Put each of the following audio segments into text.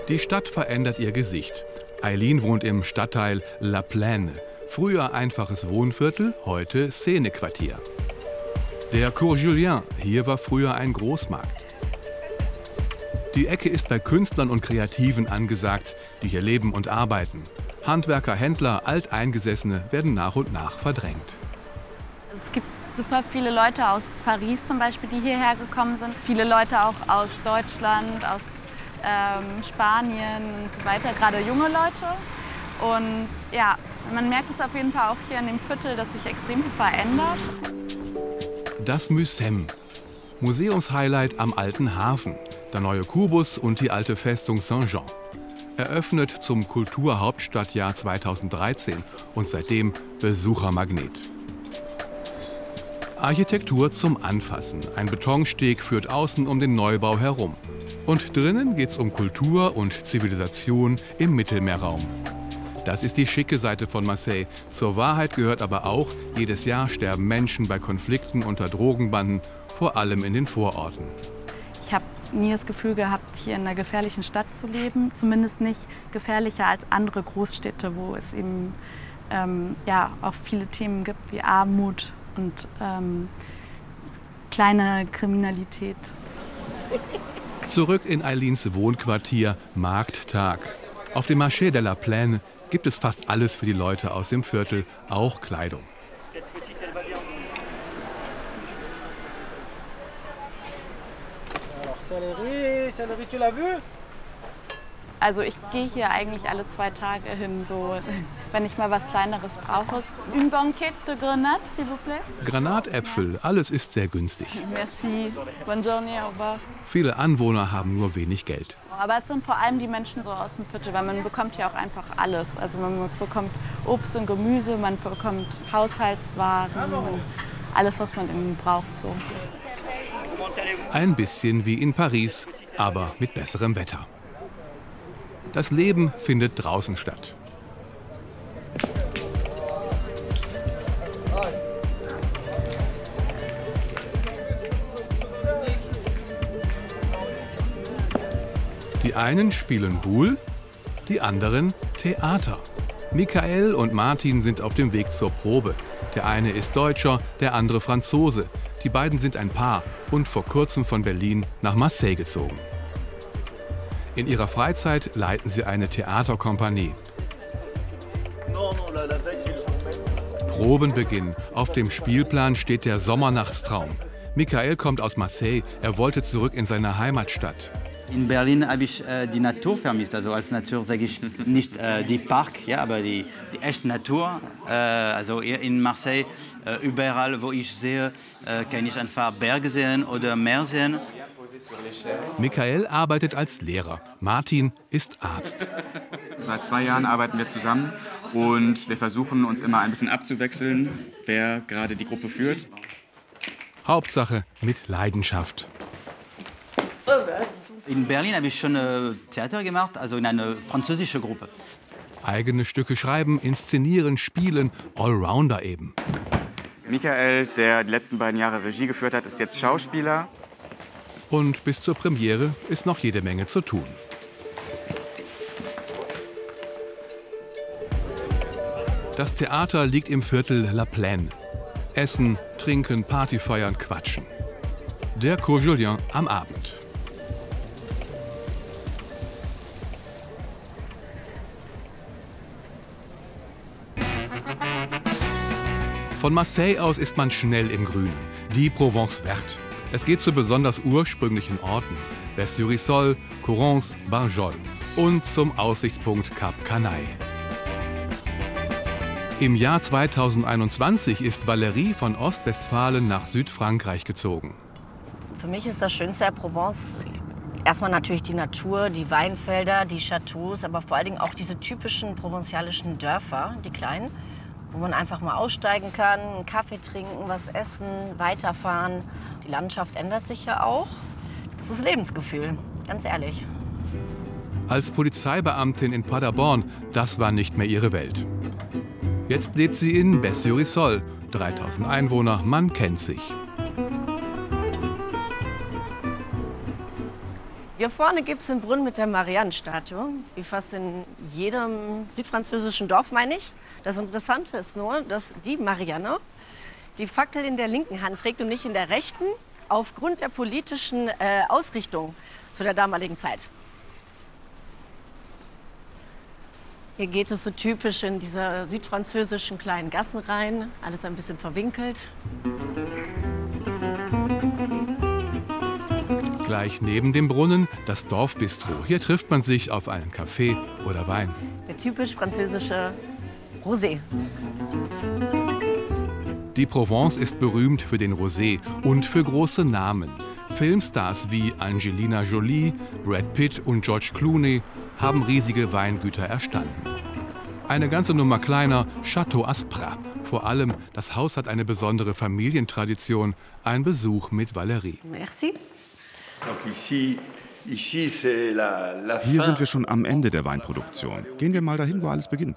Die Stadt verändert ihr Gesicht. Eileen wohnt im Stadtteil La Plaine. Früher einfaches Wohnviertel, heute Szenequartier. Der Cours Julien, hier war früher ein Großmarkt. Die Ecke ist bei Künstlern und Kreativen angesagt, die hier leben und arbeiten. Handwerker, Händler, Alteingesessene werden nach und nach verdrängt. Es gibt super viele Leute aus Paris zum Beispiel, die hierher gekommen sind. Viele Leute auch aus Deutschland, aus Spanien und so weiter, gerade junge Leute. Und ja, man merkt es auf jeden Fall auch hier in dem Viertel, dass sich extrem viel verändert. Das Mucem, Museumshighlight am Alten Hafen, der neue Kubus und die alte Festung Saint-Jean. Eröffnet zum Kulturhauptstadtjahr 2013 und seitdem Besuchermagnet. Architektur zum Anfassen. Ein Betonsteg führt außen um den Neubau herum. Und drinnen geht's um Kultur und Zivilisation im Mittelmeerraum. Das ist die schicke Seite von Marseille. Zur Wahrheit gehört aber auch, jedes Jahr sterben Menschen bei Konflikten unter Drogenbanden, vor allem in den Vororten. Ich habe nie das Gefühl gehabt, hier in einer gefährlichen Stadt zu leben. Zumindest nicht gefährlicher als andere Großstädte, wo es eben ja, auch viele Themen gibt wie Armut und kleine Kriminalität. Zurück in Eileens Wohnquartier, Markttag. Auf dem Marché de la Plaine gibt es fast alles für die Leute aus dem Viertel, auch Kleidung. Also ich gehe hier eigentlich alle 2 Tage hin, so, wenn ich mal was Kleineres brauche. Une banquette de grenade, s'il vous plaît. Granatäpfel, alles ist sehr günstig. Merci, bonne journée, au revoir. Viele Anwohner haben nur wenig Geld. Aber es sind vor allem die Menschen so aus dem Viertel, weil man bekommt ja auch einfach alles. Also man bekommt Obst und Gemüse, man bekommt Haushaltswaren, alles, was man irgendwie braucht. So. Ein bisschen wie in Paris, aber mit besserem Wetter. Das Leben findet draußen statt. Die einen spielen Boule, die anderen Theater. Michael und Martin sind auf dem Weg zur Probe. Der eine ist Deutscher, der andere Franzose. Die beiden sind ein Paar und vor kurzem von Berlin nach Marseille gezogen. In ihrer Freizeit leiten sie eine Theaterkompanie. Probenbeginn. Auf dem Spielplan steht der Sommernachtstraum. Michael kommt aus Marseille. Er wollte zurück in seine Heimatstadt. In Berlin habe ich die Natur vermisst. Also als Natur sage ich nicht die Park, ja, aber die echte Natur. Also in Marseille, überall, wo ich sehe, kann ich einfach Berge sehen oder Meer sehen. Michael arbeitet als Lehrer. Martin ist Arzt. Seit 2 Jahren arbeiten wir zusammen und wir versuchen uns immer ein bisschen abzuwechseln, wer gerade die Gruppe führt. Hauptsache mit Leidenschaft. In Berlin habe ich schon Theater gemacht, also in einer französischen Gruppe. Eigene Stücke schreiben, inszenieren, spielen, Allrounder eben. Michael, der die letzten 2 Jahre Regie geführt hat, ist jetzt Schauspieler. Und bis zur Premiere ist noch jede Menge zu tun. Das Theater liegt im Viertel La Plaine. Essen, trinken, Party feiern, quatschen. Der Cours Julien am Abend. Von Marseille aus ist man schnell im Grünen. Die Provence Verte. Es geht zu besonders ursprünglichen Orten. Bess-sur-Issole, Courance, Barjol und zum Aussichtspunkt Cap Canaille. Im Jahr 2021 ist Valérie von Ostwestfalen nach Südfrankreich gezogen. Für mich ist das Schönste der Provence erstmal natürlich die Natur, die Weinfelder, die Chateaus, aber vor allen Dingen auch diese typischen provinzialischen Dörfer, die kleinen, wo man einfach mal aussteigen kann, einen Kaffee trinken, was essen, weiterfahren. Die Landschaft ändert sich ja auch. Das ist Lebensgefühl, ganz ehrlich. Als Polizeibeamtin in Paderborn, das war nicht mehr ihre Welt. Jetzt lebt sie in Bess-sur-Issole. 3000 Einwohner, man kennt sich. Hier vorne gibt es den Brunnen mit der Marianne-Statue, wie fast in jedem südfranzösischen Dorf, meine ich. Das Interessante ist nur, dass die Marianne die Fackel in der linken Hand trägt und nicht in der rechten, aufgrund der politischen Ausrichtung zu der damaligen Zeit. Hier geht es so typisch in diese südfranzösischen kleinen Gassen rein, alles ein bisschen verwinkelt. Gleich neben dem Brunnen das Dorfbistro. Hier trifft man sich auf einen Kaffee oder Wein. Der typisch französische Rosé. Die Provence ist berühmt für den Rosé und für große Namen. Filmstars wie Angelina Jolie, Brad Pitt und George Clooney haben riesige Weingüter erstanden. Eine ganze Nummer kleiner, Château Asprat. Vor allem, das Haus hat eine besondere Familientradition. Ein Besuch mit Valérie. Merci. Hier sind wir schon am Ende der Weinproduktion. Gehen wir mal dahin, wo alles beginnt.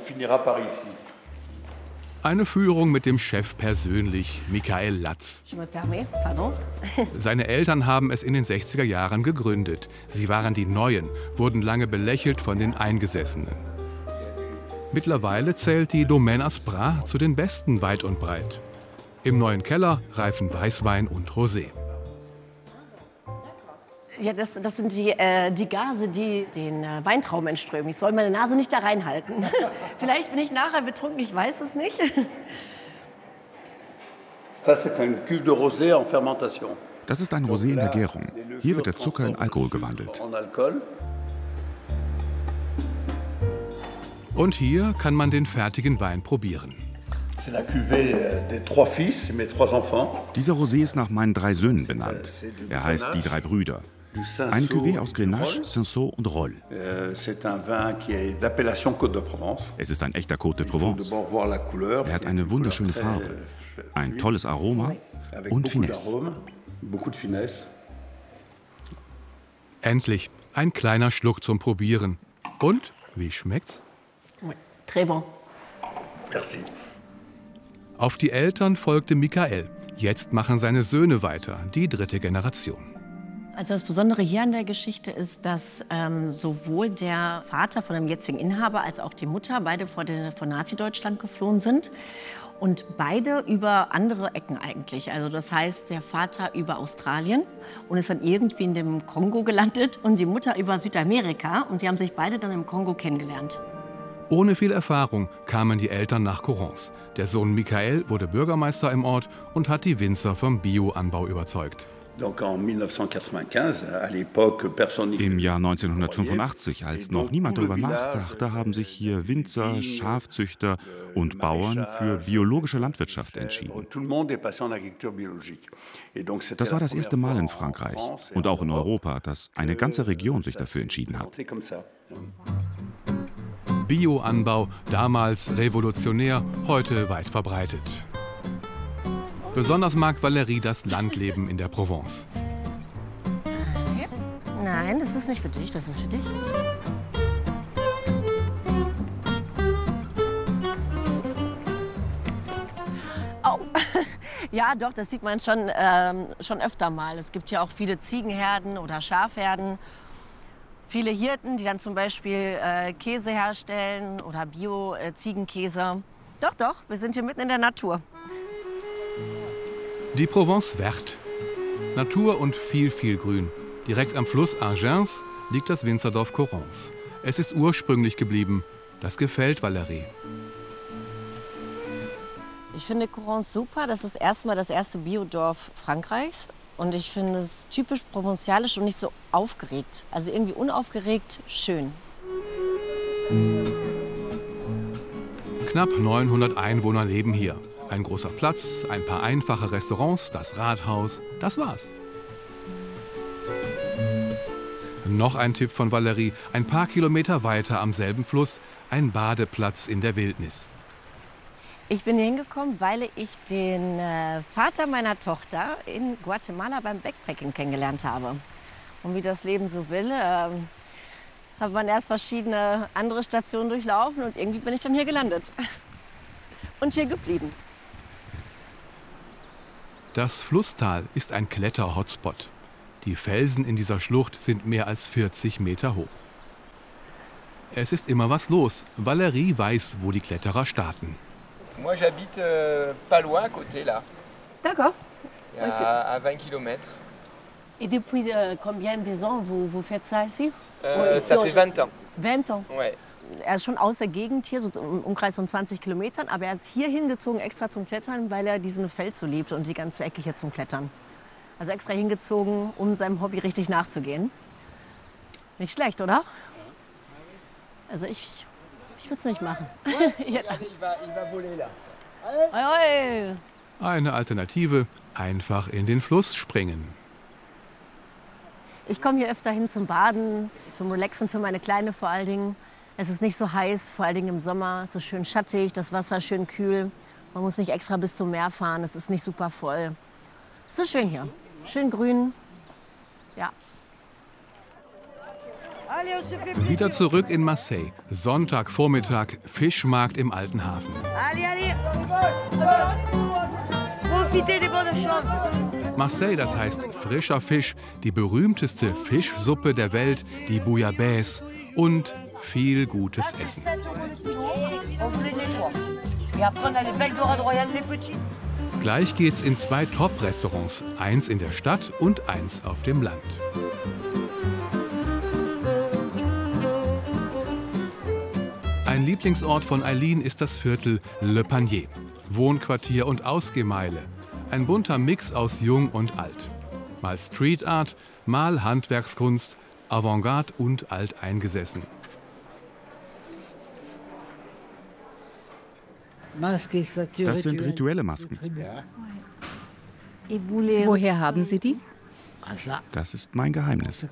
Eine Führung mit dem Chef persönlich, Michael Latz. Seine Eltern haben es in den 60er Jahren gegründet. Sie waren die Neuen, wurden lange belächelt von den Eingesessenen. Mittlerweile zählt die Domaine Asprat zu den besten weit und breit. Im neuen Keller reifen Weißwein und Rosé. Ja, das sind die Gase, die den Weintrauben entströmen. Ich soll meine Nase nicht da reinhalten. Vielleicht bin ich nachher betrunken, ich weiß es nicht. Das ist ein Rosé in der Gärung. Hier wird der Zucker in Alkohol gewandelt. Und hier kann man den fertigen Wein probieren. Dieser Rosé ist nach meinen 3 Söhnen benannt. Er heißt die 3 Brüder. Ein Cuvée aus Grenache, Cinsault und Rolle. Es ist ein echter Côte de Provence. Er hat eine wunderschöne Farbe, ein tolles Aroma und Finesse. Endlich ein kleiner Schluck zum Probieren. Und, wie schmeckt's? Très bon. Auf die Eltern folgte Michael. Jetzt machen seine Söhne weiter, die 3. Generation. Also das Besondere hier an der Geschichte ist, dass sowohl der Vater von dem jetzigen Inhaber als auch die Mutter beide vor Nazi-Deutschland geflohen sind. Und beide über andere Ecken eigentlich. Also das heißt, der Vater über Australien und ist dann irgendwie in dem Kongo gelandet und die Mutter über Südamerika. Und die haben sich beide dann im Kongo kennengelernt. Ohne viel Erfahrung kamen die Eltern nach Correns. Der Sohn Michael wurde Bürgermeister im Ort und hat die Winzer vom Bioanbau überzeugt. Im Jahr 1985, als noch niemand darüber nachdachte, haben sich hier Winzer, Schafzüchter und Bauern für biologische Landwirtschaft entschieden. Das war das erste Mal in Frankreich und auch in Europa, dass eine ganze Region sich dafür entschieden hat. Bioanbau, damals revolutionär, heute weit verbreitet. Besonders mag Valérie das Landleben in der Provence. Nein, das ist nicht für dich, das ist für dich. Au. Ja, doch, das sieht man schon öfter mal. Es gibt ja auch viele Ziegenherden oder Schafherden. Viele Hirten, die dann zum Beispiel Käse herstellen oder Bio-Ziegenkäse. Doch, wir sind hier mitten in der Natur. Die Provence Verte. Natur und viel Grün. Direkt am Fluss Argens liegt das Winzerdorf Correns. Es ist ursprünglich geblieben. Das gefällt Valérie. Ich finde Correns super. Das ist erstmal das erste Biodorf Frankreichs. Und ich finde es typisch provenzalisch und nicht so aufgeregt. Also irgendwie unaufgeregt, schön. Knapp 900 Einwohner leben hier. Ein großer Platz, ein paar einfache Restaurants, das Rathaus, das war's. Noch ein Tipp von Valérie, ein paar Kilometer weiter am selben Fluss, ein Badeplatz in der Wildnis. Ich bin hier hingekommen, weil ich den Vater meiner Tochter in Guatemala beim Backpacking kennengelernt habe. Und wie das Leben so will, hat man erst verschiedene andere Stationen durchlaufen und irgendwie bin ich dann hier gelandet. Und hier geblieben. Das Flusstal ist ein Kletter-Hotspot. Die Felsen in dieser Schlucht sind mehr als 40 Meter hoch. Es ist immer was los. Valérie weiß, wo die Kletterer starten. Moi j'habite pas loin à côté là. D'accord. À 20 km. Et depuis combien de ans vous faites ça ici? Ça fait 20 ans. 20 ans? Ouais. Er ist schon aus der Gegend hier, so im Umkreis von 20 Kilometern, aber er ist hier hingezogen extra zum Klettern, weil er diesen Fels so liebt und die ganze Ecke hier zum Klettern. Also extra hingezogen, um seinem Hobby richtig nachzugehen. Nicht schlecht, oder? Also ich würde es nicht machen. Eine Alternative, einfach in den Fluss springen. Ich komme hier öfter hin zum Baden, zum Relaxen für meine Kleine vor allen Dingen. Es ist nicht so heiß, vor allen Dingen im Sommer. Es ist schön schattig, das Wasser ist schön kühl. Man muss nicht extra bis zum Meer fahren, es ist nicht super voll. Es ist schön hier, schön grün. Ja. Wieder zurück in Marseille. Sonntagvormittag, Fischmarkt im Alten Hafen. Marseille, das heißt frischer Fisch, die berühmteste Fischsuppe der Welt, die Bouillabaisse und viel gutes Essen. Gleich geht's in 2 Top-Restaurants, eins in der Stadt und eins auf dem Land. Ein Lieblingsort von Aileen ist das Viertel Le Panier. Wohnquartier und Ausgehmeile. Ein bunter Mix aus Jung und Alt. Mal Street Art, mal Handwerkskunst, Avantgarde und alteingesessen. Das sind rituelle Masken. Woher haben Sie die? Das ist mein Geheimnis.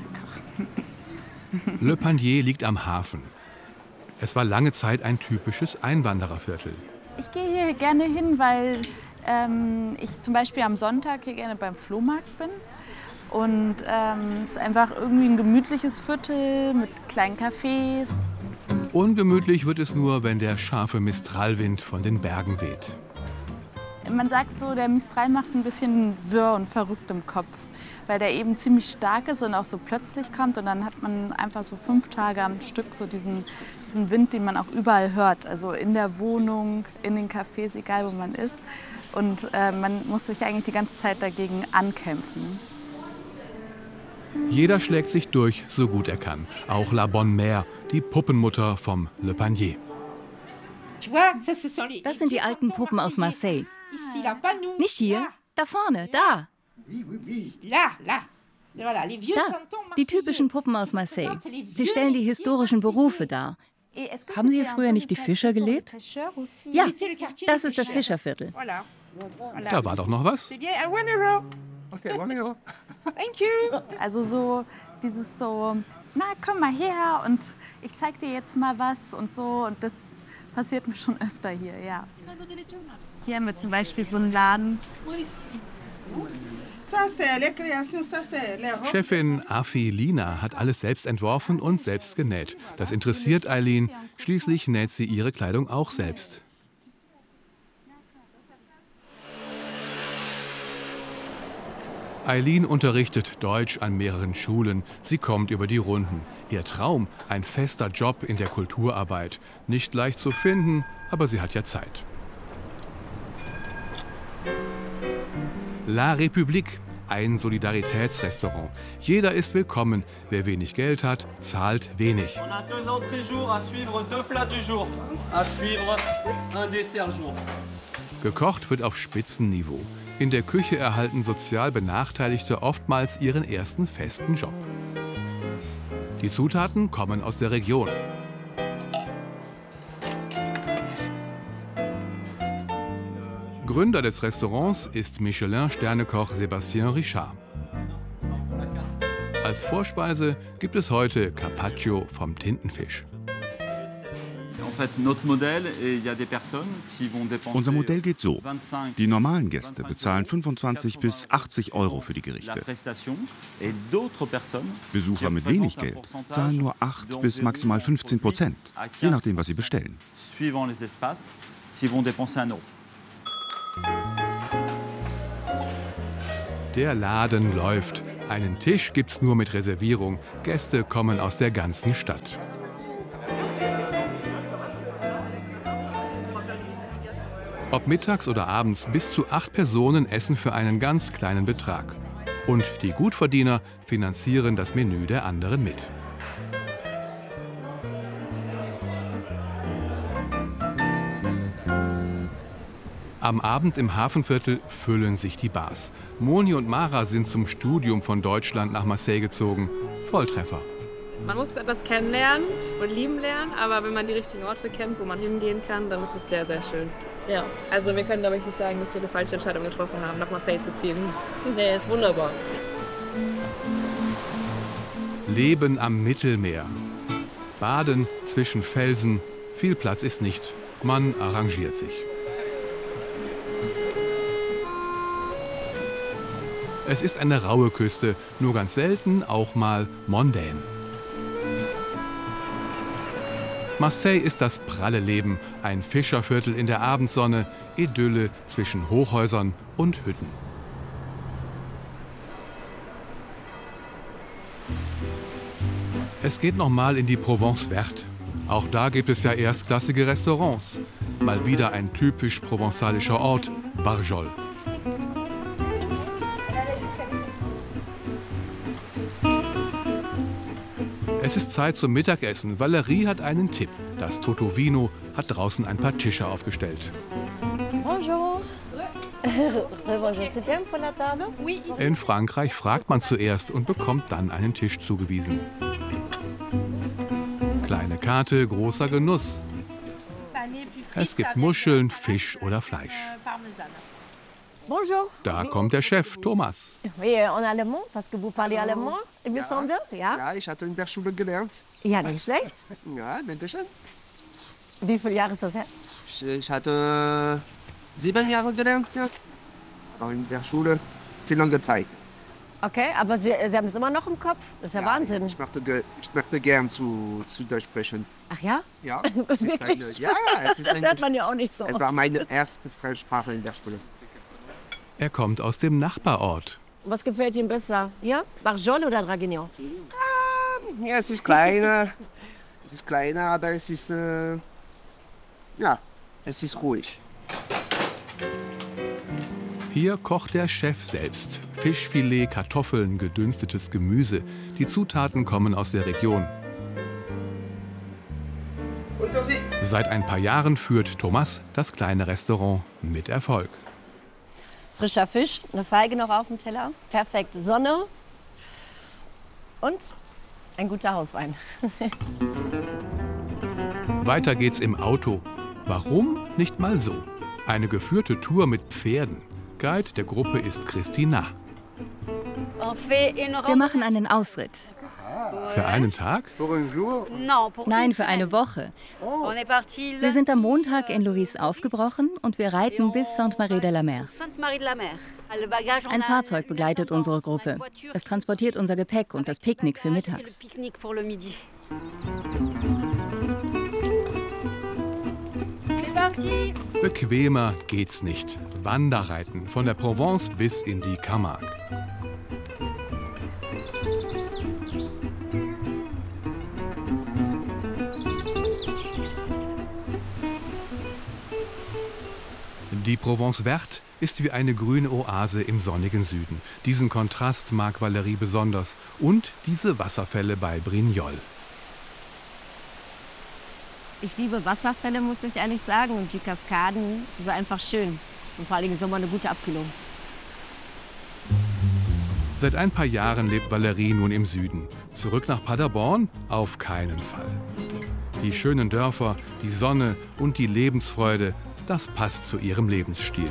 Le Panier liegt am Hafen. Es war lange Zeit ein typisches Einwandererviertel. Ich gehe hier gerne hin, weil ich zum Beispiel am Sonntag hier gerne beim Flohmarkt bin. Und es ist einfach irgendwie ein gemütliches Viertel mit kleinen Cafés. Ungemütlich wird es nur, wenn der scharfe Mistralwind von den Bergen weht. Man sagt so, der Mistral macht ein bisschen wirr und verrückt im Kopf, weil der eben ziemlich stark ist und auch so plötzlich kommt. Und dann hat man einfach so 5 Tage am Stück so diesen Wind, den man auch überall hört. Also in der Wohnung, in den Cafés, egal wo man ist. Und man muss sich eigentlich die ganze Zeit dagegen ankämpfen. Jeder schlägt sich durch, so gut er kann. Auch La Bonne Mère, die Puppenmutter vom Le Panier. Das sind die alten Puppen aus Marseille. Nicht hier, da vorne, da. Da, die typischen Puppen aus Marseille. Sie stellen die historischen Berufe dar. Haben Sie hier früher nicht die Fischer gelebt? Ja, das ist das Fischerviertel. Da war doch noch was. Okay, 1 Euro. Thank you. Also so dieses so, na komm mal her und ich zeig dir jetzt mal was und so. Und das passiert mir schon öfter hier, ja. Hier haben wir zum Beispiel so einen Laden. Chefin Afi Lina hat alles selbst entworfen und selbst genäht. Das interessiert Aileen. Schließlich näht sie ihre Kleidung auch selbst. Aileen unterrichtet Deutsch an mehreren Schulen. Sie kommt über die Runden. Ihr Traum, ein fester Job in der Kulturarbeit. Nicht leicht zu finden, aber sie hat ja Zeit. La République, ein Solidaritätsrestaurant. Jeder ist willkommen. Wer wenig Geld hat, zahlt wenig. On a 2 entrées jour à suivre 2 plats du jour. À suivre un dessert jour. Gekocht wird auf Spitzenniveau. In der Küche erhalten sozial Benachteiligte oftmals ihren ersten festen Job. Die Zutaten kommen aus der Region. Gründer des Restaurants ist Michelin-Sternekoch Sébastien Richard. Als Vorspeise gibt es heute Carpaccio vom Tintenfisch. Unser Modell geht so. Die normalen Gäste bezahlen 25 bis 80 Euro für die Gerichte. Besucher mit wenig Geld zahlen nur 8 bis maximal 15%, je nachdem, was sie bestellen. Der Laden läuft. Einen Tisch gibt's nur mit Reservierung. Gäste kommen aus der ganzen Stadt. Ob mittags oder abends, bis zu 8 Personen essen für einen ganz kleinen Betrag. Und die Gutverdiener finanzieren das Menü der anderen mit. Am Abend im Hafenviertel füllen sich die Bars. Moni und Mara sind zum Studium von Deutschland nach Marseille gezogen. Volltreffer. Man muss etwas kennenlernen und lieben lernen, aber wenn man die richtigen Orte kennt, wo man hingehen kann, dann ist es sehr, sehr schön. Ja, also wir können, glaube ich, nicht sagen, dass wir eine falsche Entscheidung getroffen haben, nach Marseille zu ziehen. Nee, ist wunderbar. Leben am Mittelmeer. Baden zwischen Felsen. Viel Platz ist nicht. Man arrangiert sich. Es ist eine raue Küste, nur ganz selten auch mal mondän. Marseille ist das pralle Leben, ein Fischerviertel in der Abendsonne, Idylle zwischen Hochhäusern und Hütten. Es geht nochmal in die Provence Verte. Auch da gibt es ja erstklassige Restaurants. Mal wieder ein typisch provenzalischer Ort, Barjol. Es ist Zeit zum Mittagessen. Valerie hat einen Tipp. Das Totovino hat draußen ein paar Tische aufgestellt. Bonjour. In Frankreich fragt man zuerst und bekommt dann einen Tisch zugewiesen. Kleine Karte, großer Genuss. Es gibt Muscheln, Fisch oder Fleisch. Bonjour. Da kommt der Chef, Thomas. Oui, en allemand, parce que vous parlez allemand, il me semble. Ja? Ja, ich hatte in der Schule gelernt. Ja, nicht schlecht. Ja, danke schön. Wie viele Jahre ist das her? Ich hatte 7 Jahre gelernt, ja. War in der Schule viel lange Zeit. Okay, aber Sie haben es immer noch im Kopf? Das ist ja Wahnsinn. Ich möchte gern zu Deutsch sprechen. Ach ja? Ja. Das ist wirklich? Das hört man ja auch nicht so. Es war meine erste Fremdsprache in der Schule. Er kommt aus dem Nachbarort. Was gefällt Ihnen besser? Hier? Barjol oder Draguignan? Ja, es ist kleiner. Es ist kleiner, aber es ist, ja, es ist ruhig. Hier kocht der Chef selbst. Fischfilet, Kartoffeln, gedünstetes Gemüse. Die Zutaten kommen aus der Region. Seit ein paar Jahren führt Thomas das kleine Restaurant mit Erfolg. Frischer Fisch, eine Feige noch auf dem Teller, perfekte Sonne und ein guter Hauswein. Weiter geht's im Auto. Warum nicht mal so? Eine geführte Tour mit Pferden. Guide der Gruppe ist Christina. Wir machen einen Ausritt. Für einen Tag? Nein, für eine Woche. Wir sind am Montag in Louise aufgebrochen und wir reiten bis Sainte-Marie-de-la-Mer. Ein Fahrzeug begleitet unsere Gruppe. Es transportiert unser Gepäck und das Picknick für mittags. Bequemer geht's nicht. Wanderreiten von der Provence bis in die Camargue. Die Provence Verte ist wie eine grüne Oase im sonnigen Süden. Diesen Kontrast mag Valerie besonders. Und diese Wasserfälle bei Brignoles. Ich liebe Wasserfälle, muss ich ehrlich sagen. Und die Kaskaden, es ist einfach schön. Und vor allem im Sommer eine gute Abkühlung. Seit ein paar Jahren lebt Valerie nun im Süden. Zurück nach Paderborn? Auf keinen Fall. Die schönen Dörfer, die Sonne und die Lebensfreude, das passt zu ihrem Lebensstil.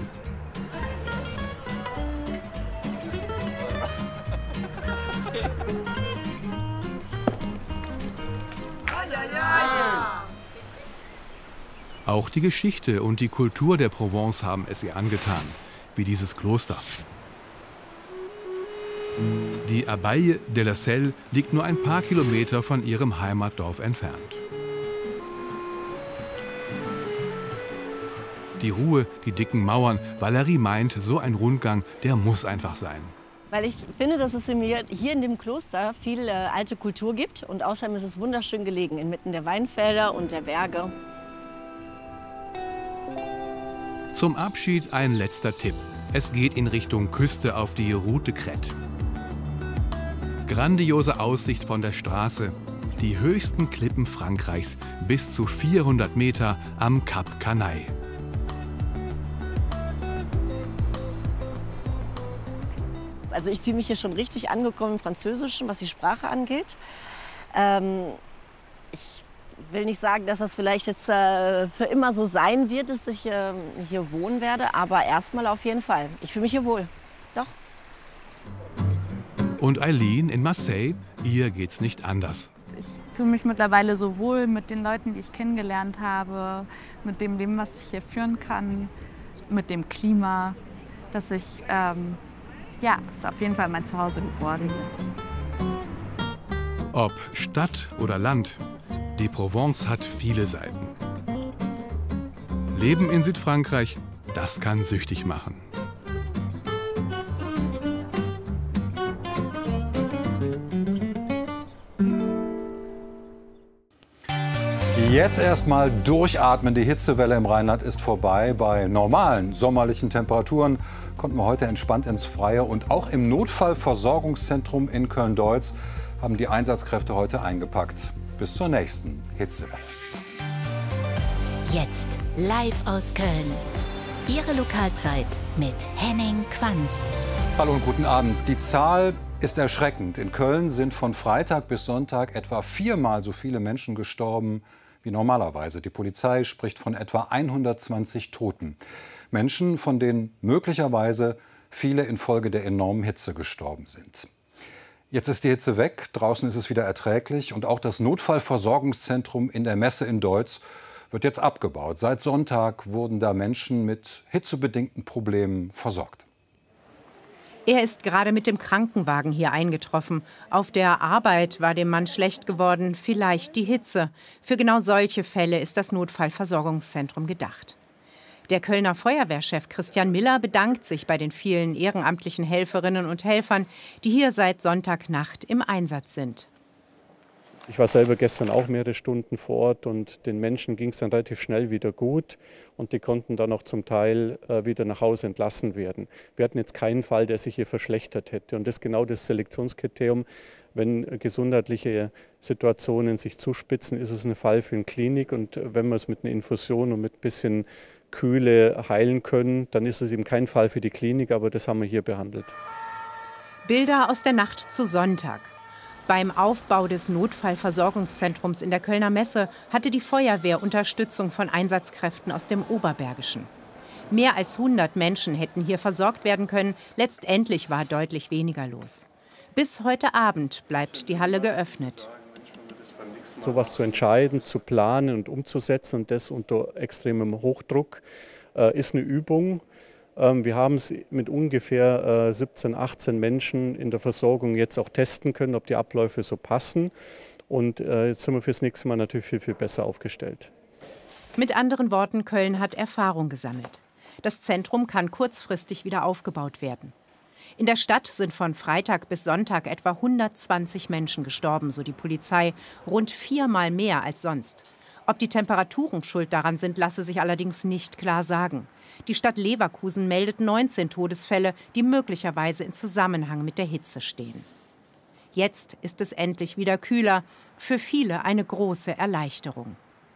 Auch die Geschichte und die Kultur der Provence haben es ihr angetan, wie dieses Kloster. Die Abbaye de la Selle liegt nur ein paar Kilometer von ihrem Heimatdorf entfernt. Die Ruhe, die dicken Mauern. Valerie meint, so ein Rundgang, der muss einfach sein. Weil ich finde, dass es hier in dem Kloster viel alte Kultur gibt. Und außerdem ist es wunderschön gelegen, inmitten der Weinfelder und der Berge. Zum Abschied ein letzter Tipp. Es geht in Richtung Küste auf die Route Crête. Grandiose Aussicht von der Straße. Die höchsten Klippen Frankreichs, bis zu 400 Meter am Kap Canaille. Also ich fühle mich hier schon richtig angekommen im Französischen, was die Sprache angeht. Ich will nicht sagen, dass das vielleicht jetzt für immer so sein wird, dass ich hier wohnen werde, aber erstmal auf jeden Fall. Ich fühle mich hier wohl. Doch. Und Eileen in Marseille, ihr geht's nicht anders. Ich fühle mich mittlerweile so wohl mit den Leuten, die ich kennengelernt habe, mit dem Leben, was ich hier führen kann, mit dem Klima, dass ich ja, es ist auf jeden Fall mein Zuhause geworden. Ob Stadt oder Land, die Provence hat viele Seiten. Leben in Südfrankreich, das kann süchtig machen. Jetzt erstmal durchatmen. Die Hitzewelle im Rheinland ist vorbei. Bei normalen sommerlichen Temperaturen konnten wir heute entspannt ins Freie. Und auch im Notfallversorgungszentrum in Köln-Deutz haben die Einsatzkräfte heute eingepackt. Bis zur nächsten Hitzewelle. Jetzt live aus Köln. Ihre Lokalzeit mit Henning Quanz. Hallo und guten Abend. Die Zahl ist erschreckend. In Köln sind von Freitag bis Sonntag etwa 4-mal so viele Menschen gestorben wie normalerweise. Die Polizei spricht von etwa 120 Toten. Menschen, von denen möglicherweise viele infolge der enormen Hitze gestorben sind. Jetzt ist die Hitze weg, draußen ist es wieder erträglich und auch das Notfallversorgungszentrum in der Messe in Deutz wird jetzt abgebaut. Seit Sonntag wurden da Menschen mit hitzebedingten Problemen versorgt. Er ist gerade mit dem Krankenwagen hier eingetroffen. Auf der Arbeit war dem Mann schlecht geworden, vielleicht die Hitze. Für genau solche Fälle ist das Notfallversorgungszentrum gedacht. Der Kölner Feuerwehrchef Christian Miller bedankt sich bei den vielen ehrenamtlichen Helferinnen und Helfern, die hier seit Sonntagnacht im Einsatz sind. Ich war selber gestern auch mehrere Stunden vor Ort und den Menschen ging es dann relativ schnell wieder gut und die konnten dann auch zum Teil wieder nach Hause entlassen werden. Wir hatten jetzt keinen Fall, der sich hier verschlechtert hätte und das ist genau das Selektionskriterium. Wenn gesundheitliche Situationen sich zuspitzen, ist es ein Fall für eine Klinik und wenn wir es mit einer Infusion und mit ein bisschen Kühle heilen können, dann ist es eben kein Fall für die Klinik, aber das haben wir hier behandelt. Bilder aus der Nacht zu Sonntag. Beim Aufbau des Notfallversorgungszentrums in der Kölner Messe hatte die Feuerwehr Unterstützung von Einsatzkräften aus dem Oberbergischen. Mehr als 100 Menschen hätten hier versorgt werden können. Letztendlich war deutlich weniger los. Bis heute Abend bleibt die Halle geöffnet. So etwas zu entscheiden, zu planen und umzusetzen und das unter extremem Hochdruck ist eine Übung. Wir haben es mit ungefähr 17, 18 Menschen in der Versorgung jetzt auch testen können, ob die Abläufe so passen. Und jetzt sind wir fürs nächste Mal natürlich viel, viel besser aufgestellt. Mit anderen Worten, Köln hat Erfahrung gesammelt. Das Zentrum kann kurzfristig wieder aufgebaut werden. In der Stadt sind von Freitag bis Sonntag etwa 120 Menschen gestorben, so die Polizei, rund 4-mal mehr als sonst. Ob die Temperaturen schuld daran sind, lasse sich allerdings nicht klar sagen. Die Stadt Leverkusen meldet 19 Todesfälle, die möglicherweise in Zusammenhang mit der Hitze stehen. Jetzt ist es endlich wieder kühler. Für viele eine große Erleichterung.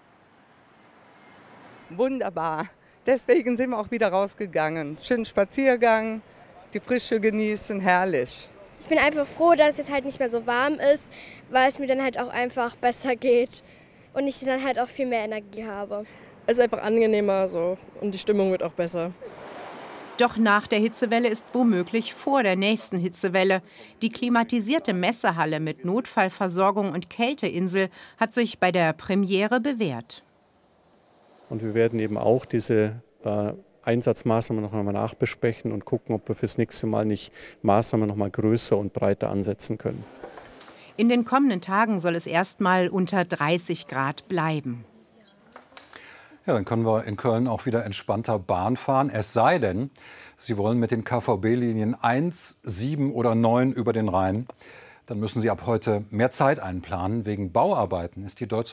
Wunderbar. Deswegen sind wir auch wieder rausgegangen. Schönen Spaziergang, die Frische genießen, herrlich. Ich bin einfach froh, dass es halt nicht mehr so warm ist, weil es mir dann halt auch einfach besser geht und ich dann halt auch viel mehr Energie habe. Es ist einfach angenehmer so und die Stimmung wird auch besser. Doch nach der Hitzewelle ist womöglich vor der nächsten Hitzewelle. Die klimatisierte Messehalle mit Notfallversorgung und Kälteinsel hat sich bei der Premiere bewährt. Und wir werden eben auch diese Einsatzmaßnahmen noch einmal nachbesprechen und gucken, ob wir fürs nächste Mal nicht Maßnahmen noch mal größer und breiter ansetzen können. In den kommenden Tagen soll es erst mal unter 30 Grad bleiben. Ja, dann können wir in Köln auch wieder entspannter Bahn fahren. Es sei denn, Sie wollen mit den KVB-Linien 1, 7 oder 9 über den Rhein. Dann müssen Sie ab heute mehr Zeit einplanen. Wegen Bauarbeiten ist die Deutsche